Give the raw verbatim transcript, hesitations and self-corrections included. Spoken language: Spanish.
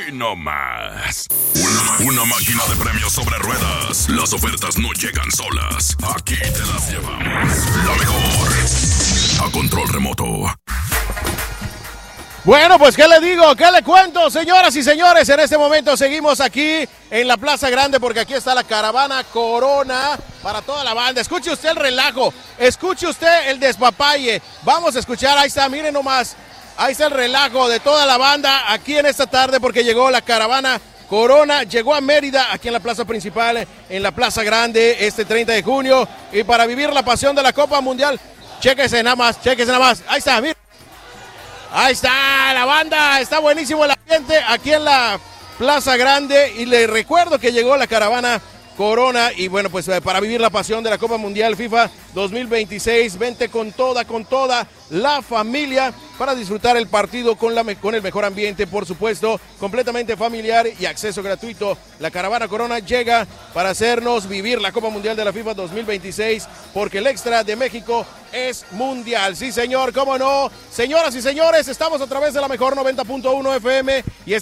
Aquí nomás. Una, una máquina de premios sobre ruedas. Las ofertas no llegan solas. Aquí te las llevamos. La mejor. A control remoto. Bueno, pues ¿qué le digo? ¿Qué le cuento, señoras y señores? En este momento seguimos aquí en la Plaza Grande porque aquí está la caravana Corona para toda la banda. Escuche usted el relajo, escuche usted el despapalle. Vamos a escuchar, ahí está, miren nomás. Ahí está el relajo de toda la banda aquí en esta tarde porque llegó la caravana Corona, llegó a Mérida, aquí en la plaza principal, en la Plaza Grande, este treinta de junio. Y para vivir la pasión de la Copa Mundial, chéquese nada más, chéquese nada más. Ahí está, miren. Ahí está la banda, está buenísimo el ambiente aquí en la Plaza Grande y les recuerdo que llegó la caravana Corona y bueno, pues para vivir la pasión de la Copa Mundial FIFA dos mil veintiséis, vente con toda, con toda la familia para disfrutar el partido con, la, con el mejor ambiente, por supuesto, completamente familiar y acceso gratuito. La caravana Corona llega para hacernos vivir la Copa Mundial de la FIFA dos mil veintiséis porque el extra de México es mundial. Sí, señor, cómo no. Señoras y señores, estamos a través de la mejor noventa punto uno F M y